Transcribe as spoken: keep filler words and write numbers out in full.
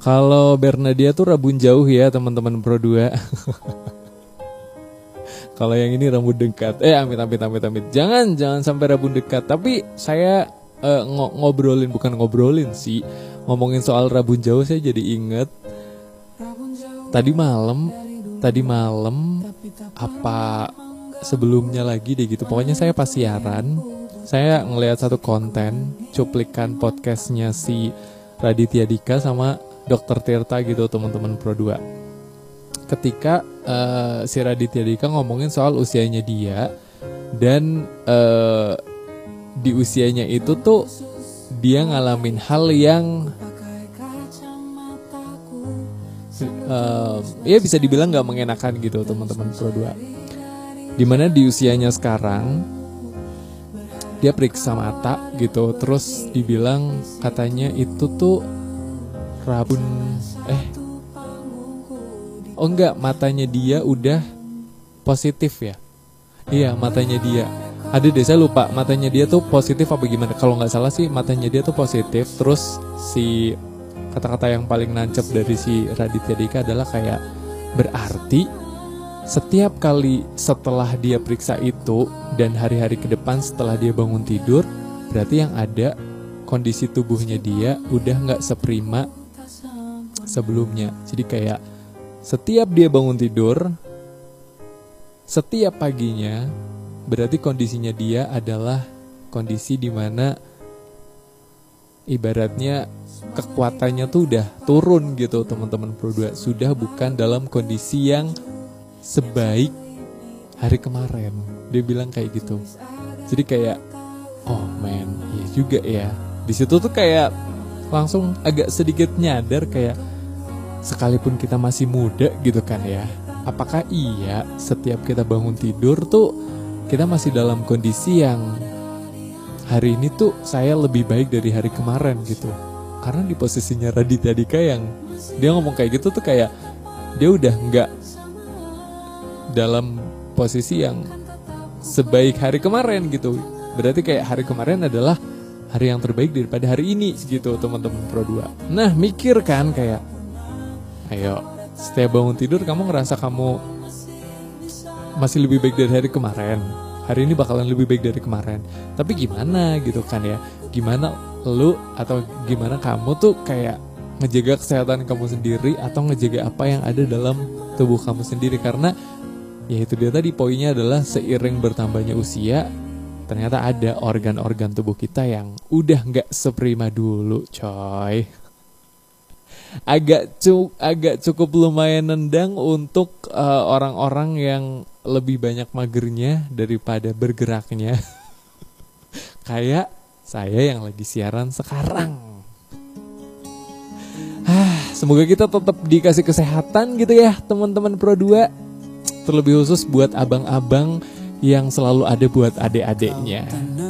Kalau Bernadia tuh rabun jauh ya teman-teman Pro dua. Kalau yang ini rambut dekat. Eh amit amit amit amit. Jangan jangan sampai rabun dekat. Tapi saya uh, ng- ngobrolin bukan ngobrolin sih. Ngomongin soal rabun jauh saya jadi inget. Tadi malam, tadi malam apa sebelumnya lagi deh gitu. Pokoknya saya pas siaran, saya ngelihat satu konten cuplikan podcastnya si Raditya Dika sama Dokter Tirta gitu teman-teman Pro dua. Ketika uh, si Raditya Dika ngomongin soal usianya dia dan uh, di usianya itu tuh dia ngalamin hal yang uh, ya bisa dibilang gak mengenakan gitu teman-teman Pro dua. Dimana di usianya sekarang dia periksa mata gitu, terus dibilang katanya itu tuh rabun eh oh enggak, matanya dia udah positif ya. Iya, matanya dia. Ada deh, saya lupa matanya dia tuh positif apa gimana. Kalau nggak salah sih matanya dia tuh positif. Terus si kata-kata yang paling nancep dari si Raditya Dika adalah kayak berarti setiap kali setelah dia periksa itu dan hari-hari ke depan setelah dia bangun tidur, berarti yang ada kondisi tubuhnya dia udah nggak seprima sebelumnya. Jadi kayak setiap dia bangun tidur, setiap paginya, berarti kondisinya dia adalah kondisi dimana ibaratnya kekuatannya tuh udah turun gitu teman-teman Pro dua. Sudah bukan dalam kondisi yang sebaik hari kemarin. Dia bilang kayak gitu. Jadi kayak, oh man, iya juga ya. Di situ tuh kayak langsung agak sedikit nyadar kayak, sekalipun kita masih muda gitu kan ya, apakah iya setiap kita bangun tidur tuh kita masih dalam kondisi yang hari ini tuh saya lebih baik dari hari kemarin gitu. Karena di posisinya Raditya Dika yang dia ngomong kayak gitu tuh kayak dia udah nggak dalam posisi yang sebaik hari kemarin gitu. Berarti kayak hari kemarin adalah hari yang terbaik daripada hari ini gitu teman-teman Pro dua. Nah mikir kan kayak, ayo, setiap bangun tidur kamu ngerasa kamu masih lebih baik dari hari kemarin. Hari ini bakalan lebih baik dari kemarin. Tapi gimana gitu kan ya? Gimana lu atau gimana kamu tuh kayak ngejaga kesehatan kamu sendiri atau ngejaga apa yang ada dalam tubuh kamu sendiri. Karena ya itu dia tadi poinnya adalah seiring bertambahnya usia, ternyata ada organ-organ tubuh kita yang udah gak seprima dulu coy. Agak cu agak cukup lumayan nendang untuk uh, orang-orang yang lebih banyak magernya daripada bergeraknya. Kayak saya yang lagi siaran sekarang. Ah, semoga kita tetap dikasih kesehatan gitu ya teman-teman Pro dua. Terlebih khusus buat abang-abang yang selalu ada buat adik-adiknya.